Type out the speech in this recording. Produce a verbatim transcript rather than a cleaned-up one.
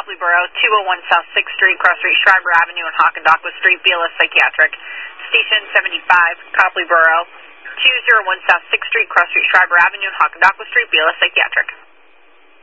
Copley Borough, two oh one South sixth Street, Cross Street, Schreiber Avenue, and Hockendockwa Street, B L S Psychiatric. Station seventy-five, Copley Borough, two oh one South sixth Street, Cross Street, Schreiber Avenue, and Hockendockwa Street, B L S Psychiatric.